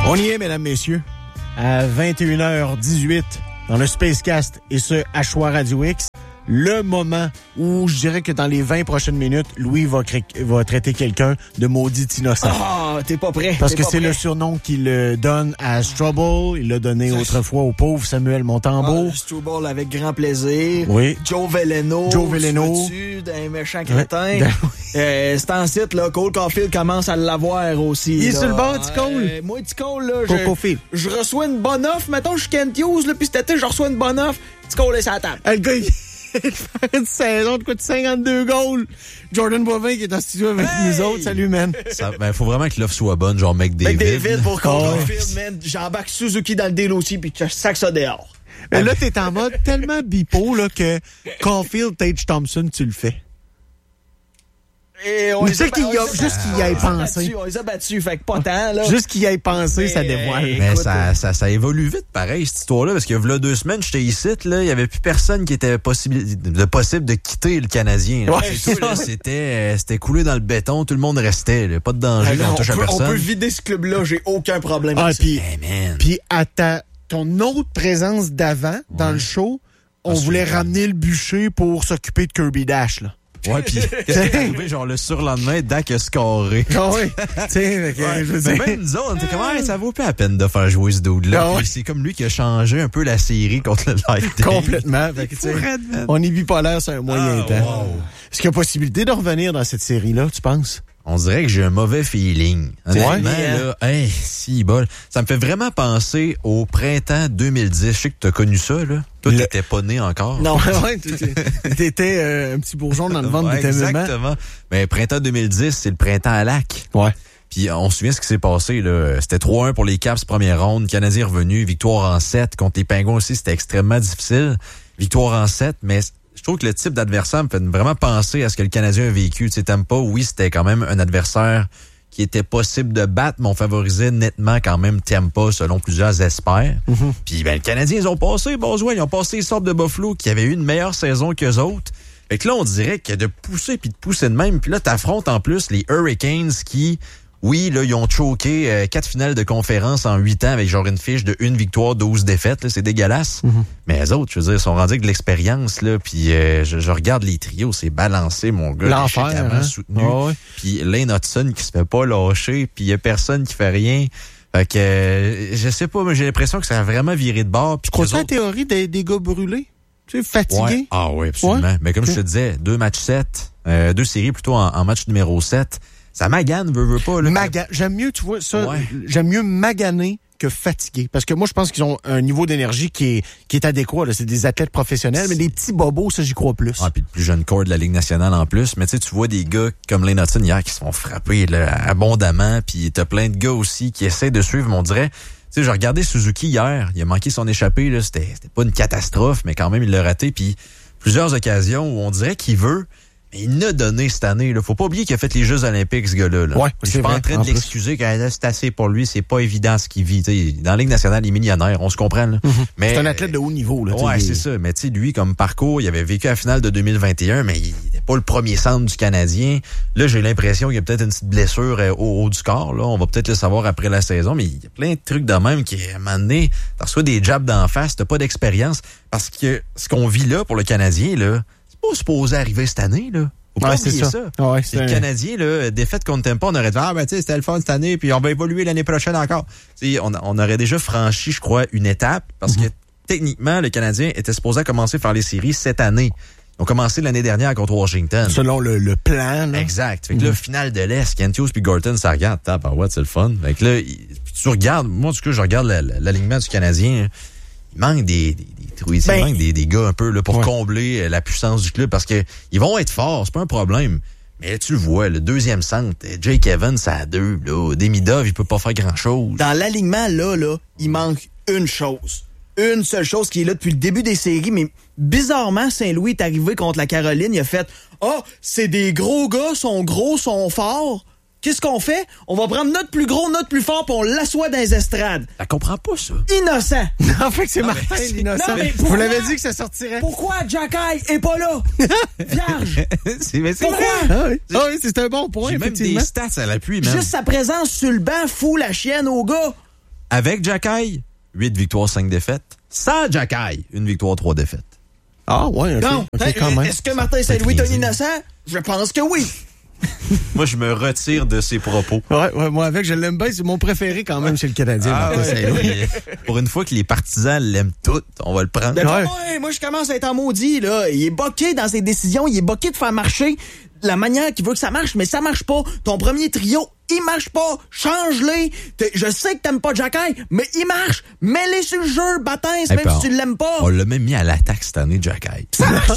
On y est, mesdames, messieurs, à 21h18 dans le Spacecast et ce à Choix Radio X. Le moment où je dirais que dans les 20 prochaines minutes, Louis va traiter quelqu'un de maudit innocent. Ah, t'es pas prêt. Parce que c'est le surnom qu'il donne à Struble. Il l'a donné autrefos au pauvre Samuel Montembeault. Struble avec grand plaisir. Oui. Joe Veleno. Un méchant crétin. Ouais. C'est en site, là. Cole Caulfield commence à l'avoir aussi. Il est là. sur le bord, du Cole. Moi, du Cole, là. Je reçois une bonne offre. Mettons, je suis Kent Hughes, là, puis cet été, je reçois une bonne offre. Du Cole est sur la table. Le gars, il fait une saison de quoi de 52 goals. Jordan Bovin qui est en studio avec nous autres. Salut, man. Faut vraiment que l'offre soit bonne, genre McDavid. McDavid pour Cole Caulfield, man. J'embarque Suzuki dans le deal aussi, puis je sac ça dehors. Mais là, t'es en mode tellement bipo là, que Caulfield, Tage Thompson, tu le fais. On juste qu'il y ait pensé. On les a battus, fait que pas tant, là. Juste qu'il y ait pensé, ça dévoile. Mais écoute, ça évolue vite, pareil, cette histoire-là, parce que là, 2 semaines, j'étais ici, là, il y avait plus personne qui était possible de quitter le Canadien. Là. Ouais, tout, là, c'était coulé dans le béton, tout le monde restait, là, pas de danger, on touche à personne. On peut vider ce club-là, j'ai aucun problème avec ça. Puis à ton autre présence d'avant, dans le show, on voulait ramener le bûcher pour s'occuper de Kirby Dash, là. Ouais, pis qu'est-ce qui est arrivé, genre, le surlendemain, Dak a scoré. Ah oui, je veux dire. Même nous autres, on était comme, ça vaut pas la peine de faire jouer ce dude-là. Ah ouais. C'est comme lui qui a changé un peu la série contre le Lightning. Complètement. Fait que, on est bipolaire sur un moyen temps. Wow. Est-ce qu'il y a possibilité de revenir dans cette série-là, tu penses? On dirait que j'ai un mauvais feeling. Honnêtement, là, si bol. Ça me fait vraiment penser au printemps 2010. Je sais que t'as connu ça, là. Toi, t'étais pas né encore. Non, ouais, t'étais un petit bourgeon dans le ventre de tes mamans. Exactement. Mais printemps 2010, c'est le printemps à lac. Ouais. Puis on se souvient ce qui s'est passé, là. C'était 3-1 pour les Caps, première ronde. Canadien revenu, victoire en 7. Contre les Pingouins aussi, c'était extrêmement difficile. Victoire en 7, mais je trouve que le type d'adversaire me fait vraiment penser à ce que le Canadien a vécu. Tu sais, Tampa, oui, c'était quand même un adversaire qui était possible de battre, mais on favorisait nettement quand même Tampa, selon plusieurs experts. Mm-hmm. Puis le Canadien, ils ont passé, ils ont passé les sortes de Buffalo qui avaient eu une meilleure saison qu'eux autres. Fait que là, on dirait que de pousser puis de pousser de même. Puis là, t'affrontes en plus les Hurricanes qui... Oui, là, ils ont choqué 4 finales de conférence en 8 ans avec genre une fiche de 1 victoire, 12 défaites. Là, c'est dégueulasse. Mm-hmm. Mais les autres, je veux dire, sont rendus avec de l'expérience. Là, puis je regarde les trios, c'est balancé, mon gars. L'enfer, soutenu. Oh, oui. Puis Lane Hudson qui se fait pas lâcher, puis il y a personne qui fait rien. Fait que je sais pas, mais j'ai l'impression que ça a vraiment viré de bord. Tu crois ça la théorie des gars brûlés? Tu sais, fatigués? Ouais. Ah oui, absolument. Ouais. Mais comme je te disais, 2 matchs 7, 2 séries plutôt en match numéro 7. Ça magane, veut pas. Là. J'aime mieux, tu vois, ça. Ouais. J'aime mieux maganer que fatiguer. Parce que moi, je pense qu'ils ont un niveau d'énergie qui est adéquat. Là. C'est des athlètes professionnels, mais les petits bobos, ça, j'y crois plus. Ah, puis le plus jeune corps de la Ligue nationale en plus. Mais tu sais, tu vois des gars comme Lane Hudson hier qui se font frapper là, abondamment. Puis t'as plein de gars aussi qui essaient de suivre, mais on dirait... Tu sais, j'ai regardé Suzuki hier. Il a manqué son échappée. Là. C'était pas une catastrophe, mais quand même, il l'a raté. Puis plusieurs occasions où on dirait qu'il veut... Il n'a donné cette année. Là. Faut pas oublier qu'il a fait les Jeux olympiques, ce gars-là. Là. Ouais, je suis pas en train de l'excuser quand c'est assez pour lui. C'est pas évident ce qu'il vit. T'sais, dans la Ligue nationale, il est millionnaire. On se comprend. Là. Mm-hmm. Mais, c'est un athlète de haut niveau. Là, ouais, c'est ça. Mais tu sais, lui, comme parcours, il avait vécu la finale de 2021, mais il n'était pas le premier centre du Canadien. Là, j'ai l'impression qu'il y a peut-être une petite blessure au haut du corps. Là. On va peut-être le savoir après la saison. Mais il y a plein de trucs de même qui, à un moment donné, t'as reçois des jabs d'en face, t'as pas d'expérience. Parce que ce qu'on vit là pour le Canadien, là, c'est pas supposé arriver cette année, là. Ouais, c'est ça. Ouais, c'est le Canadien, là, défaite contre Tampa, on aurait dit, tu sais, c'était le fun cette année, puis on va évoluer l'année prochaine encore. Tu sais, on aurait déjà franchi, je crois, une étape, parce que techniquement, le Canadien était supposé commencer à faire les séries cette année. Ils ont commencé l'année dernière contre Washington. Selon le plan, là. Exact. Fait que là, finale de l'Est, Kent Hughes puis Gorton, ça regarde, c'est le fun. Fait que là, tu regardes, moi, du coup, je regarde l'alignement du Canadien, il manque des trous, il manque des gars un peu là pour combler la puissance du club parce que ils vont être forts, c'est pas un problème. Mais là, tu le vois, le deuxième centre, Jake Evans, ça a 2, là. Demidov, il peut pas faire grand-chose. Dans l'alignement, là, il manque une chose. Une seule chose qui est là depuis le début des séries, mais bizarrement, Saint-Louis est arrivé contre la Caroline, il a fait « Ah, c'est des gros gars, sont gros, sont forts. » Qu'est-ce qu'on fait? On va prendre notre plus gros, notre plus fort, puis on l'assoit dans les estrades. Elle comprend pas ça. Innocent. En fait, c'est Martin l'innocent. Vous l'avez dit que ça sortirait. Pourquoi Jacky est pas là? Vierge. C'est pourquoi? Vrai. Ah oui, c'est un bon point. J'ai même des stats à l'appui, même. Juste sa présence sur le banc fout la chienne au gars. Avec Jacky, 8 victoires, 5 défaites. Sans Jacky, 1 victoire, 3 défaites. Ah, ouais, Non, quand même. est-ce que Martin Saint-Louis est un innocent? Je pense que oui. Moi, je me retire de ses propos. Ouais, moi, avec, je l'aime bien. C'est mon préféré quand même chez le Canadien, Martin Saint-Louis. Pour une fois que les partisans l'aiment toutes, on va le prendre. Moi, je commence à être en maudit, là. Il est boqué dans ses décisions. Il est boqué de faire marcher la manière qu'il veut que ça marche, mais ça marche pas. Ton premier trio, il marche pas. Change-les. Je sais que t'aimes pas Jacky, mais il marche. Mets-les sur le jeu, Baptiste, même si tu l'aimes pas. On l'a même mis à l'attaque cette année, Jacky. Ça a marché!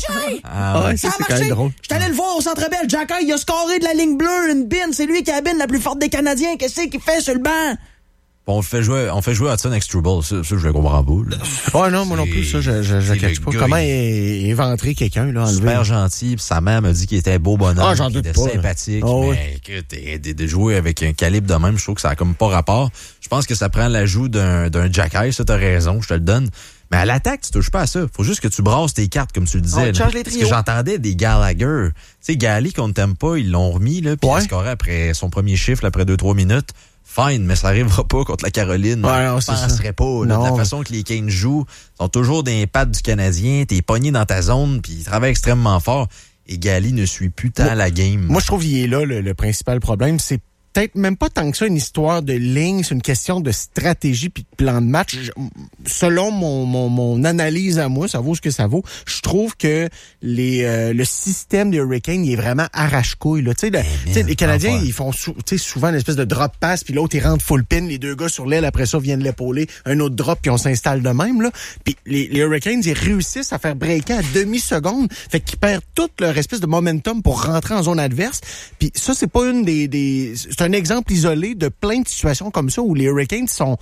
Ça a marché. J'étais allé le voir au Centre Bell. Jacky, il a scoré de la ligne bleue, une bine. C'est lui qui a la bine la plus forte des Canadiens. Qu'est-ce qu'il fait sur le banc? On fait jouer Hudson avec Struble. Ça, je le comprends pas. Ouais, non, moi non plus, ça, je catch pas. Comment éventrer quelqu'un, là, enlever? Super gentil, pis sa mère me dit qu'il était beau bonhomme. J'en doute qu'il pas. était sympathique. Oh, mais écoute, de jouer avec un calibre de même, je trouve que ça a comme pas rapport. Je pense que ça prend l'ajout d'un Jacky, ça, t'as raison, je te le donne. Mais à l'attaque, tu touches pas à ça. Faut juste que tu brasses tes cartes, comme tu le disais. Change les parce que j'entendais des Gallagher. Tu sais, Gally, qu'on ne t'aime pas, ils l'ont remis, là, puis il a scoré après son premier chiffre, après 2-3 minutes. Fine, mais ça arrivera pas contre la Caroline. Ouais, on penserait pas. Là, de la façon que les Canes jouent, ils sont toujours dans les pattes du Canadien, t'es pogné dans ta zone, puis ils travaillent extrêmement fort. Et Gally ne suit plus tant la game. Moi, je trouve qu'il est là, le principal problème. C'est peut-être même pas tant que ça une histoire de ligne, c'est une question de stratégie puis de plan de match. Selon mon analyse à moi, ça vaut ce que ça vaut. Je trouve que le système des Hurricanes, il est vraiment arrache-couille. Là. Les Canadiens, ils font souvent une espèce de drop pass, puis l'autre, il rentre full pin, les deux gars sur l'aile, après ça, viennent l'épauler, un autre drop, puis on s'installe de même. Là. Puis les Hurricanes, ils réussissent à faire breaker à demi-seconde, fait qu'ils perdent tout leur espèce de momentum pour rentrer en zone adverse. Puis ça, c'est pas une c'est un exemple isolé de plein de situations comme ça où les Hurricanes sont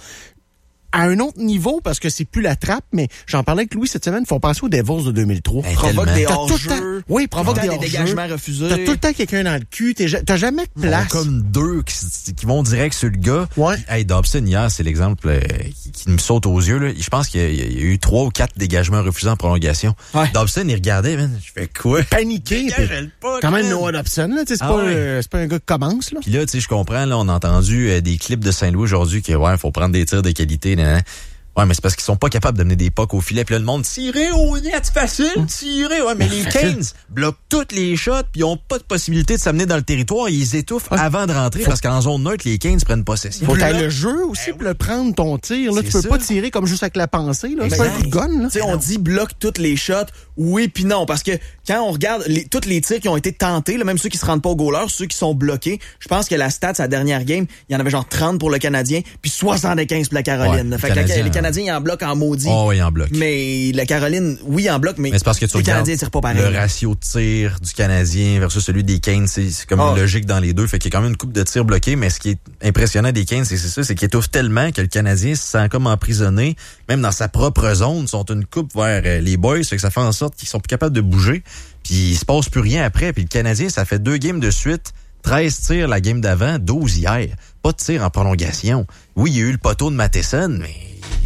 à un autre niveau parce que c'est plus la trappe, mais j'en parlais avec Louis cette semaine, il faut penser aux Devils de 2003. Provoque des hors-jeux. Oui, provoque des dégagements refusés. T'as tout le temps quelqu'un dans le cul, t'as jamais de place. Comme deux qui vont direct sur le gars. Ouais. Hey, Dobson, hier, c'est l'exemple qui me saute aux yeux. Là. Je pense qu'il y a eu 3 ou 4 dégagements refusés en prolongation. Ouais. Dobson, il regardait, man, je fais quoi? Paniqué. Quand même Noah Dobson, là, c'est pas un gars qui commence. Là. Puis là, tu sais, je comprends, là, on a entendu des clips de Saint-Louis aujourd'hui que, faut prendre des tirs de qualité, Ouais, mais c'est parce qu'ils sont pas capables de mener des pucks au filet. Puis là, le monde, tirer au net, facile, tirer. Ouais, mais les Canes bloquent toutes les shots, puis ils ont pas de possibilité de s'amener dans le territoire. Ils étouffent avant de rentrer, parce qu'en zone neutre, les Canes prennent possession. Faut que le jeu aussi pour le prendre ton tir. Là, tu peux pas tirer comme juste avec la pensée. Là. C'est pas un coup de gun. Là. On dit bloque toutes les shots. Oui puis non, parce que quand on regarde tous les tirs qui ont été tentés, là, même ceux qui se rendent pas au goaler, ceux qui sont bloqués, je pense que la stat, sa dernière game, il y en avait genre 30 pour le Canadien, puis 75 pour la Caroline. Ouais, fait que les Canadiens, ils en bloquent en maudit. Oh, oui, ils en bloquent. Mais la Caroline, oui, ils en bloquent, mais c'est parce que tu les Canadiens tirent pas pareil. Le ratio de tir du Canadien versus celui des Canes, c'est comme une logique dans les deux. Fait qu'il y a quand même une coupe de tirs bloqués, mais ce qui est impressionnant des Canes, c'est qu'ils étouffent tellement que le Canadien se sent comme emprisonné, même dans sa propre zone. Ils sont une coupe vers les boys, fait que ça fait en sorte qu'ils sont plus capables de bouger. Puis il se passe plus rien après. Puis le Canadien, ça fait 2 games de suite, 13 tirs la game d'avant, 12 hier. Pas de tir en prolongation. Oui, il y a eu le poteau de Matheson, mais...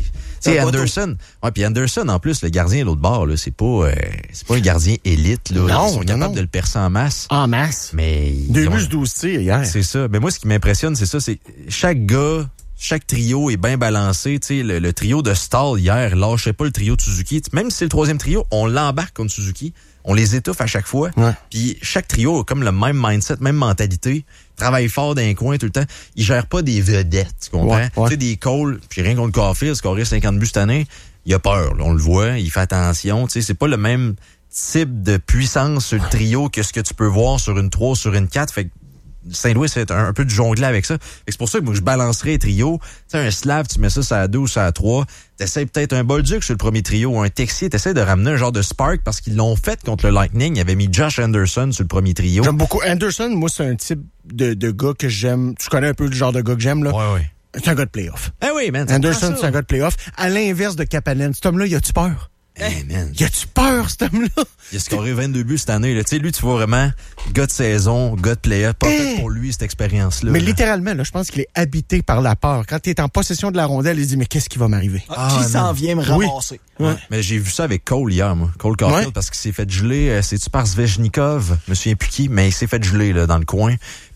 Tu sais, Anderson. Ouais, puis Anderson, en plus, le gardien de l'autre bord, là, c'est pas un gardien élite, là. Non, ils sont capables de le percer en masse. En masse. Mais. 12 tirs hier. C'est ça. Mais moi, ce qui m'impressionne, c'est ça, c'est chaque trio est bien balancé. Tu sais, le trio de Stahl hier lâchait pas le trio de Suzuki. Même si c'est le 3e trio, on l'embarque contre Suzuki. On les étouffe à chaque fois. Ouais. Puis chaque trio a comme le même mindset, même mentalité. Travaille fort dans les coins tout le temps. Ils gèrent pas des vedettes, tu comprends? Ouais. Tu sais, des Cole, puis rien contre Caulfield, scoré 50 buts cette année. Il a peur, là, on le voit, il fait attention. Tu sais, c'est pas le même type de puissance sur le trio que ce que tu peux voir sur une 3, sur une 4. Fait que Saint-Louis, c'est un peu de jongler avec ça. C'est pour ça que moi, je balancerais les trios. Tu sais, un Slav, tu mets ça sur la 2 ou sur la 3. T'essayes peut-être un Bolduc sur le premier trio ou un Texier. T'essayes de ramener un genre de spark parce qu'ils l'ont fait contre le Lightning. Ils avaient mis Josh Anderson sur le premier trio. J'aime beaucoup. Anderson, moi, c'est un type de gars que j'aime. Tu connais un peu le genre de gars que j'aime, là? Ouais. C'est un gars de playoff. Eh oui, man. Anderson, c'est un gars de playoff. À l'inverse de Kapanen, cet homme-là, il a-tu peur? Hey, man. Y a-tu peur, cet homme-là? Il a scoré 22 buts cette année. Tu sais, lui, tu vois vraiment gars de saison, gars de playoff. Pas fait pour lui, cette expérience-là. Mais littéralement, là, je pense qu'il est habité par la peur. Quand il est en possession de la rondelle, il se dit, mais qu'est-ce qui va m'arriver? Qui s'en vient me ramasser? Ouais. Mais j'ai vu ça avec Cole hier, moi. Cole Caulfield, parce qu'il s'est fait geler. C'est-tu par Svechnikov? Je me souviens plus qui, mais il s'est fait geler là, dans le coin.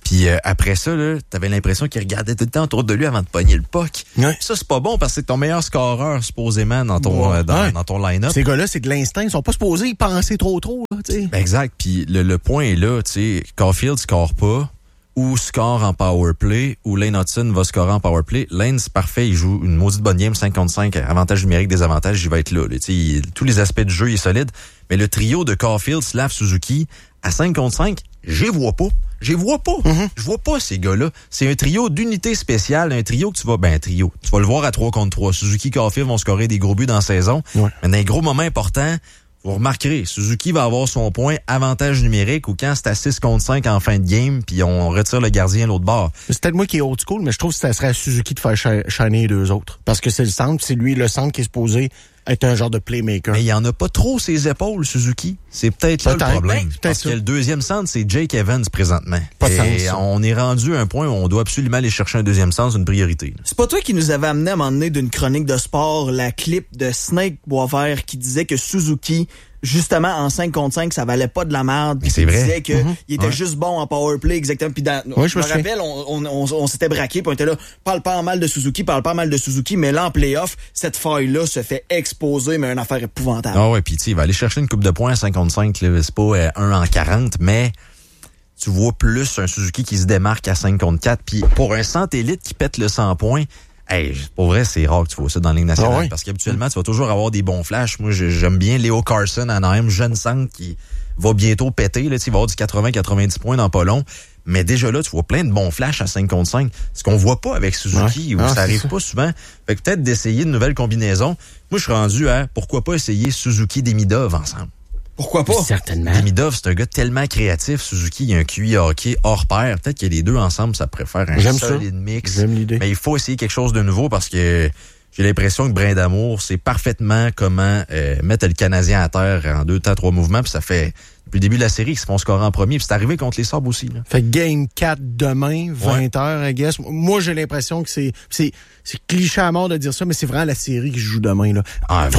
Puis après ça, là, t'avais l'impression qu'il regardait tout le temps autour de lui avant de pogner le puck. Ouais. Ça, c'est pas bon parce que c'est ton meilleur scoreur, supposément, dans ton, dans ton line-up. Ces gars-là, c'est de l'instinct. Ils sont pas supposés y penser trop, là, tu sais. Ben exact. Puis le point est là, tu sais, Caulfield score pas, ou score en power play, ou Lane Hudson va scorer en power play. Lane, c'est parfait, il joue une maudite bonne game, 5 contre 5, avantage numérique, désavantage, il va être là. Tu sais, tous les aspects du jeu, il est solide. Mais le trio de Caulfield, Slav, Suzuki, à 5 contre 5, je vois pas. Je vois pas ces gars-là. C'est un trio d'unités spéciales, un trio que tu vas... Ben, trio. Tu vas le voir à 3 contre 3. Suzuki, Caulfield vont scorer des gros buts dans la saison. Ouais. Mais dans les gros moments importants, vous remarquerez, Suzuki va avoir son point avantage numérique ou quand c'est à 6 contre 5 en fin de game, puis on retire le gardien à l'autre bord. C'est peut-être moi qui est old school, mais je trouve que ça serait à Suzuki de faire shiner les deux autres. Parce que c'est le centre, c'est lui le centre qui est supposé être un genre de playmaker. Mais il y en a pas trop ses épaules, Suzuki. C'est peut-être là le problème. Parce que le deuxième centre, c'est Jake Evans présentement. Pas de Et sens, on est rendu à un point où on doit absolument aller chercher un deuxième centre, une priorité. C'est pas toi qui nous avais amené à un moment donné d'une chronique de sport la clip de Snake Boisvert qui disait que Suzuki, justement, en 5 contre 5, ça valait pas de la merde. Puis c'est il vrai. disait que il était juste bon en power play, exactement. Puis je me rappelle, on s'était braqué, puis on était là, parle pas en mal de Suzuki, mais là, en playoff, cette faille-là se fait exposer, mais une affaire épouvantable. Ah ouais, puis tu sais, il va aller chercher une coupe de points à 5 contre 5, là, c'est pas 1 en 40, mais tu vois plus un Suzuki qui se démarque à 5 contre 4. Puis pour un centre élite qui pète le 100 points, hey, pour vrai, c'est rare que tu vois ça dans la Ligue nationale. Ah oui. Parce qu'habituellement, tu vas toujours avoir des bons flashs. Moi, j'aime bien Leo Carson, Anaheim, jeune centre qui va bientôt péter. Là, il va avoir du 80-90 points dans pas long. Mais déjà là, tu vois plein de bons flashs à 5 contre 5. Ce qu'on voit pas avec Suzuki, où ça arrive pas souvent. Fait que peut-être d'essayer de nouvelles combinaisons. Moi, je suis rendu à pourquoi pas essayer Suzuki-Demidov ensemble. Pourquoi pas? Certainement. Demidov, c'est un gars tellement créatif. Suzuki, il a un QI hockey hors pair. Peut-être que les deux ensemble, ça pourrait faire un solide mix. J'aime l'idée. Mais il faut essayer quelque chose de nouveau parce que j'ai l'impression que Brin d'Amour sait parfaitement comment mettre le Canadien à terre en 2 temps, 3 mouvements. Puis ça fait depuis le début de la série qu'ils se font scorer en premier. Puis c'est arrivé contre les Sabres aussi. Là. Fait que Game 4 demain, 20h, I guess. Moi, j'ai l'impression que c'est cliché à mort de dire ça, mais c'est vraiment la série qui se joue demain. Là.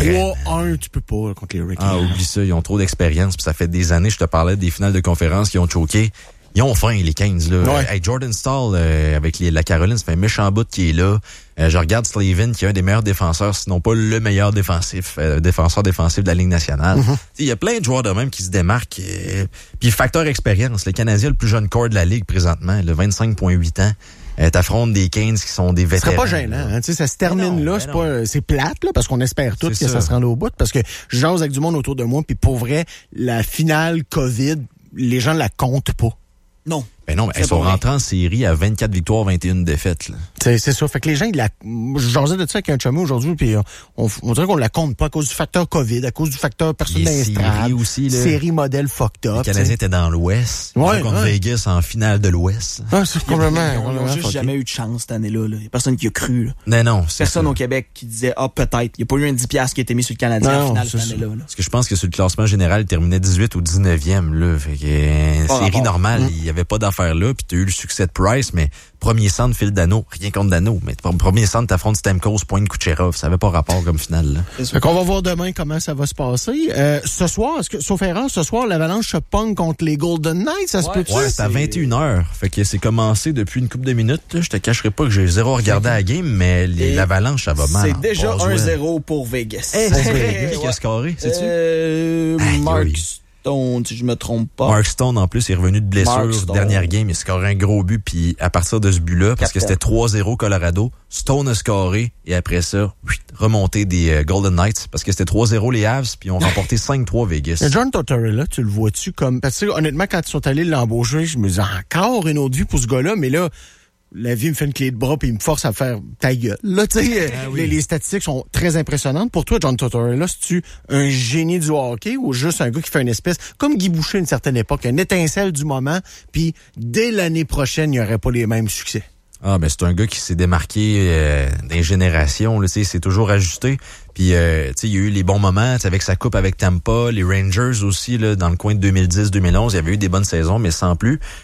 3-1, tu peux pas là, contre les Hurricanes. Ah, oublie ça, ils ont trop d'expérience. Puis ça fait des années, je te parlais des finales de conférence qui ont choqué. Ils ont faim, les 15, là. Ouais. Hey, Jordan Staal, avec la Caroline, ça fait un méchant bout qui est là. Je regarde Slavin, qui est un des meilleurs défenseurs, sinon pas le meilleur défenseur défensif de la Ligue nationale. Il y a plein de joueurs de même qui se démarquent. Puis facteur expérience, le Canadien, le plus jeune corps de la Ligue présentement, le 25,8 ans. T'affrontes des Canes qui sont des vétérans. Ce serait pas gênant, hein, tu sais, ça se termine là, c'est plate, là, parce qu'on espère tous que ça se rende au bout, parce que je jase avec du monde autour de moi, puis pour vrai, la finale COVID, les gens la comptent pas. Non. Ben non, mais elles sont rentrées en série à 24 victoires, 21 défaites. Là. C'est ça. Fait que les gens, je jasais de ça avec un chumé aujourd'hui, puis on dirait qu'on la compte pas à cause du facteur COVID, à cause du facteur personne d'instable. Aussi, là. Série modèle fucked up. Les Canadiens étaient dans l'Ouest. Ouais, contre Vegas en finale de l'Ouest. Ah, c'est complètement. Ils ont juste jamais eu de chance cette année-là. Il y a personne qui a cru. Là. Non. Personne au Québec qui disait peut-être. Il n'y a pas eu un 10$ qui a été mis sur le Canadien en finale cette année-là. Parce que je pense que sur le classement général, il terminait 18 ou 19e. Là. Fait que série normale, il n'y avait pas d'affaire là. Puis tu as eu le succès de Price, mais premier centre, Phil Dano. Rien contre Dano, mais premier centre, t'affrontes Stamkos, Point Kucherov. Ça n'avait pas rapport comme finale. Là. Fait qu'on va voir demain comment ça va se passer. Ce soir, sauf erreur, ce soir, l'Avalanche se pogne contre les Golden Knights, ça se peut-tu? Ouais, c'est à 21h. Fait que c'est commencé depuis une couple de minutes. Là. Je te cacherai pas que j'ai zéro regardé à la game, mais l'Avalanche, ça va mal. C'est déjà 1-0 pour Vegas. Qui a scoré, sais-tu? Mark Stone, si je me trompe pas. Mark Stone, en plus, est revenu de blessure. Dernière game, il score un gros but, puis à partir de ce but-là, parce que c'était 3-0 Colorado, Stone a scoré, et après ça, remonté des Golden Knights, parce que c'était 3-0 les Avs, puis ils ont remporté 5-3 Vegas. Et John Tortorella, tu le vois-tu comme... Parce que honnêtement, quand ils sont allés l'embaucher, je me disais encore une autre vue pour ce gars-là, mais là... La vie me fait une clé de bras puis il me force à faire ta gueule. Là, tu sais, les statistiques sont très impressionnantes. Pour toi, John Tortorella, c'est-tu un génie du hockey ou juste un gars qui fait une espèce, comme Guy Boucher à une certaine époque, une étincelle du moment, puis dès l'année prochaine, il n'y aurait pas les mêmes succès? Ah, ben c'est un gars qui s'est démarqué des générations, là, tu sais, c'est toujours ajusté. Puis, tu sais, il y a eu les bons moments, avec sa coupe avec Tampa, les Rangers aussi, là, dans le coin de 2010-2011, il y avait eu des bonnes saisons, mais sans plus.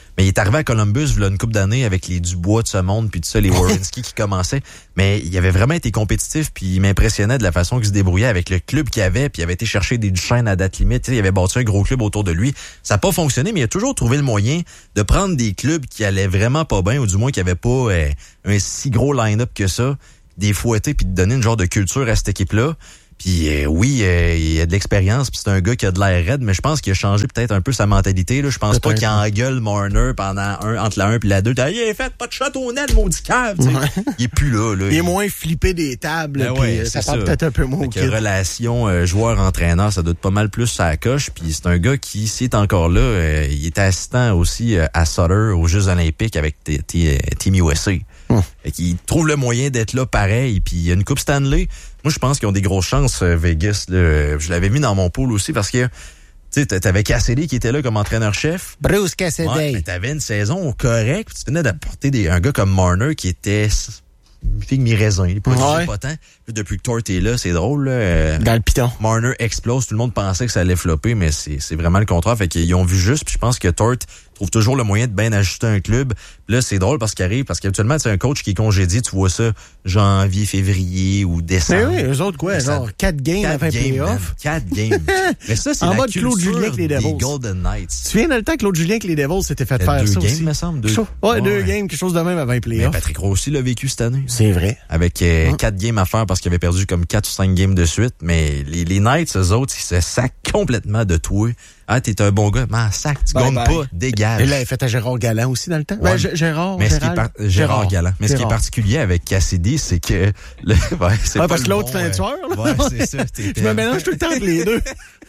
Mais il est arrivé à Columbus, il y a une couple d'années, avec les Dubois de ce monde, puis tout ça, les Werenski qui commençaient. Mais il avait vraiment été compétitif, puis il m'impressionnait de la façon qu'il se débrouillait avec le club qu'il avait, puis il avait été chercher des Duchesne à date limite. Il avait bâti un gros club autour de lui. Ça n'a pas fonctionné, mais il a toujours trouvé le moyen de prendre des clubs qui allaient vraiment pas bien, ou du moins qui n'avaient pas un si gros line-up que ça, des fouettés, puis de donner une genre de culture à cette équipe-là. Puis oui, il a de l'expérience, puis c'est un gars qui a de l'air raide, mais je pense qu'il a changé peut-être un peu sa mentalité. Là. Je pense pas qu'il engueule Marner pendant entre la 1 et la 2. Il est fait pas de shot au net, maudit cave. Il est plus là. Il est moins flippé des tables, ben puis ça parle peut-être un peu moins. Relation joueur-entraîneur, ça doit être pas mal plus ça coche. Puis c'est un gars qui, s'il est encore là, il était assistant aussi à Sutter aux Jeux Olympiques avec Team USA. Fait qu'il trouve le moyen d'être là pareil. Puis il y a une Coupe Stanley. Moi, je pense qu'ils ont des grosses chances, Vegas. Là. Je l'avais mis dans mon pool aussi parce que tu sais, t'avais Cassidy qui était là comme entraîneur-chef. Bruce Cassidy. Ouais, mais t'avais une saison correcte. Tu venais d'apporter un gars comme Marner qui était une figue mi-raisin. Il est pas tant. Puis depuis que Tort est là, c'est drôle. Là. Dans le piton. Marner explose. Tout le monde pensait que ça allait flopper, mais c'est vraiment le contraire. Fait qu'ils ont vu juste. Puis je pense que Tort trouve toujours le moyen de bien ajuster un club. Puis là, c'est drôle parce qu'habituellement, c'est un coach qui est congédié. Tu vois ça janvier, février ou décembre. Mais oui, eux autres, quoi? Genre 4 games avant les playoffs. 4 games. Mais ça, c'est en la mode culture Claude Julien avec les Devils. Des Golden Knights. Tu te souviens dans le temps que Claude Julien avec les Devils s'était fait faire ça aussi? 2 games, me semble. 2 games, quelque chose de même avant les playoffs. Mais Patrick Rossi l'a vécu cette année. C'est vrai. Avec 4 games à faire parce qu'il avait perdu comme 4 ou 5 games de suite. Mais les Knights, eux autres, ils se sacent complètement de toi. Ah, t'es un bon gars. Mais sac, tu gagnes pas, dégage. Et là, il a fait à Gérard Galland aussi dans le temps. Ouais. Gérard Galland. Mais ce qui est particulier avec Cassidy, c'est que... c'est parce que l'autre, c'est un tueur. Ouais, c'est ça. Je me mélange tout le temps entre les deux.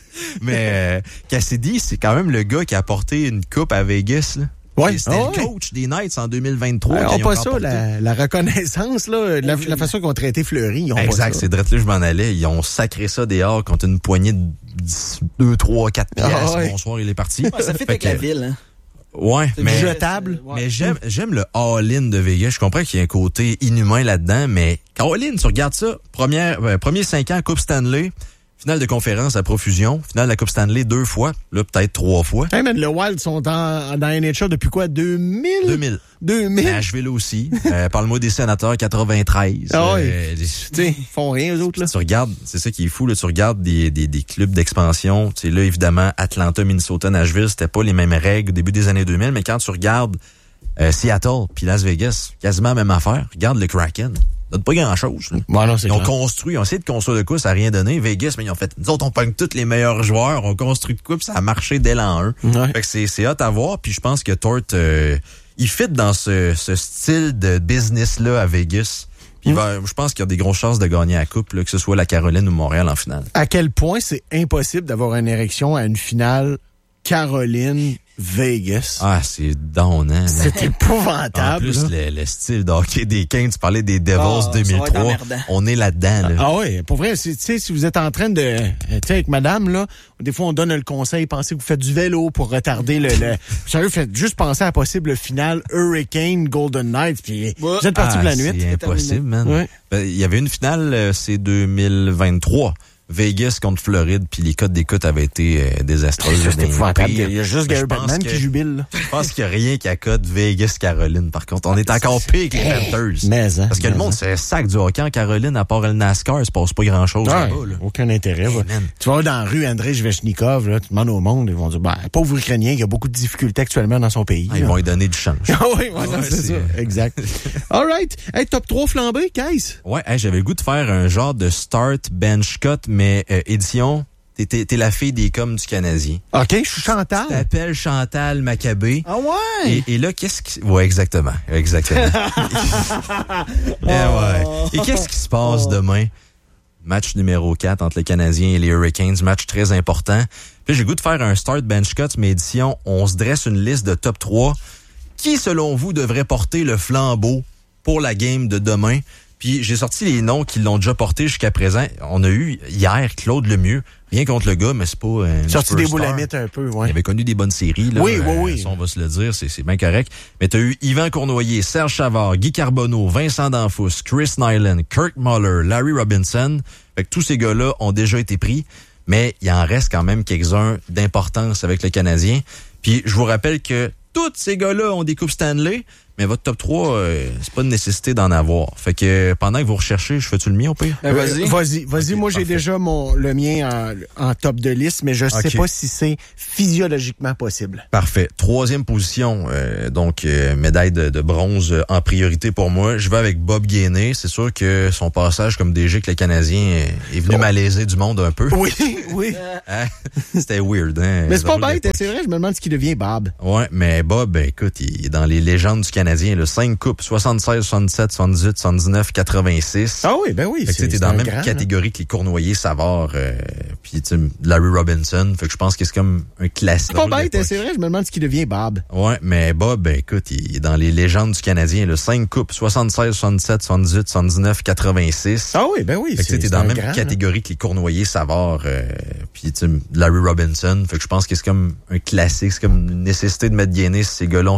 Mais Cassidy, c'est quand même le gars qui a apporté une coupe à Vegas, là. Ouais. C'était le coach des Knights en 2023. Ils n'ont pas ça, la reconnaissance, là, la façon qu'ils ont traité Fleury. Ils ont exact, pas ça. C'est drette là, je m'en allais. Ils ont sacré ça dehors contre une poignée de 2, 3, 4 piastres. Bonsoir, il est parti. Ça fait avec la ville, hein. Ouais, mais jetable. Mais j'aime le all-in de Vegas. Je comprends qu'il y a un côté inhumain là-dedans, mais all-in, tu regardes ça, premier 5 ans, Coupe Stanley, finale de conférence à profusion, finale de la Coupe Stanley 2 fois, là peut-être 3 fois. Hey man, le Wild sont dans NHL depuis quoi? 2000? 2000. Nashville aussi. Parle-moi des Sénateurs 93. Ah oui. Tu sais, ils font rien, eux autres, là. Tu regardes, c'est ça qui est fou, là. Tu regardes des clubs d'expansion. Tu sais, là, évidemment, Atlanta, Minnesota, Nashville, c'était pas les mêmes règles au début des années 2000, mais quand tu regardes Seattle puis Las Vegas, quasiment la même affaire. Regarde le Kraken. Ça donne pas grand-chose. Bon, non, ils ont essayé de construire de quoi, ça n'a rien donné. Vegas, mais ils ont fait, nous autres, on pogne tous les meilleurs joueurs, on construit de quoi, puis ça a marché dès l'an 1. Ouais. Fait que c'est hot à voir, puis je pense que Tort, il fit dans ce style de business-là à Vegas. Puis je pense qu'il y a des grosses chances de gagner la coupe, là, que ce soit la Caroline ou Montréal en finale. À quel point c'est impossible d'avoir une érection à une finale Caroline-Vegas? Ah, c'est donnant. C'est épouvantable. En plus, le style de hockey des Kings, tu parlais des Devils 2003. On est là-dedans. Là. Ah oui, pour vrai, tu sais, si vous êtes en train de... Tu sais, avec madame, là, des fois, on donne le conseil, pensez que vous faites du vélo pour retarder le sérieux, faites juste penser à la possible finale Hurricane Golden Knights, puis vous êtes parti pour la nuit. C'est impossible, man. Ouais. Il y avait une finale, c'est 2023. Vegas contre Floride, puis les codes d'écoute avaient été désastreuses. C'était épouvantable. Il y a juste Gary Bettman qui jubile. Là. Je pense qu'il n'y a rien qui accode Vegas-Caroline, par contre. On est encore pire que les Panthers. Parce que le monde, c'est sac du hockey en Caroline, à part le NASCAR, il se passe pas grand-chose là-bas. Là. Aucun intérêt. Tu vas dans la rue Andrei Svechnikov, là, tu demandes au monde, ils vont dire, pauvre Ukrainien qui a beaucoup de difficultés actuellement dans son pays. Ils vont lui donner du change. Oui, c'est ça. Exact. All right. Hey, top 3 flambé, Kais? Ouais, j'avais le goût de faire un genre de start bench cut, mais édition, t'es la fille des coms du Canadien. OK, je suis Chantal. Tu t'appelles Chantal Maccabé. Ah ouais? Et là, qu'est-ce qui... Ouais, exactement. Et qu'est-ce qui se passe demain? Match numéro 4 entre les Canadiens et les Hurricanes. Match très important. Puis j'ai le goût de faire un start bench cut, mais édition, on se dresse une liste de top 3. Qui, selon vous, devrait porter le flambeau pour la game de demain? Puis j'ai sorti les noms qui l'ont déjà porté jusqu'à présent. On a eu hier Claude Lemieux. Rien contre le gars, mais c'est pas un sorti des boulamites un peu, ouais. Il avait connu des bonnes séries. Là, oui. Ça, on va se le dire, c'est bien correct. Mais t'as eu Yvan Cournoyer, Serge Chavard, Guy Carbonneau, Vincent Danfous, Chris Nyland, Kirk Muller, Larry Robinson. Fait que tous ces gars-là ont déjà été pris. Mais il en reste quand même quelques-uns d'importance avec le Canadien. Puis je vous rappelle que tous ces gars-là ont des coupes Stanley, mais votre top 3, c'est pas une nécessité d'en avoir. Fait que pendant que vous recherchez, je fais-tu le mien au pire? Vas-y. Vas-y. Ok, Moi, j'ai parfait. déjà le mien en top de liste, mais je sais Ok. pas si c'est physiologiquement possible. Parfait. 3e position, médaille de bronze en priorité pour moi. Je vais avec Bob Gainey. C'est sûr que son passage comme DG avec le Canadien est venu malaiser du monde un peu. Oui, oui. Hein? C'était weird, hein? Mais c'est pas Drôle bête, d'époque. c'est vrai, je me demande ce qu'il devient, Bob. Ouais, mais Bob, écoute, il est dans les légendes du Canadien. 5 coupes, 76, 77, 78, 79, 86. Ah oui, ben oui. Fait que tu sais, t'es dans la même catégorie que les Cournoyer, Savard, puis Larry Robinson. Fait que je pense que c'est comme un classique. C'est pas Drôle bête, d'époque. c'est vrai, je me demande ce qu'il devient, Bob. Ouais, mais Bob, écoute, il est dans les légendes du Canadien. 5 coupes, 76, 77, 78, 79, 86. Ah oui, ben oui. Fait que tu sais, t'es dans la même catégorie que les Cournoyer, Savard, puis Larry Robinson. Fait que je pense que c'est comme un classique, c'est comme une nécessité de mettre Gainey, ces gars-là ont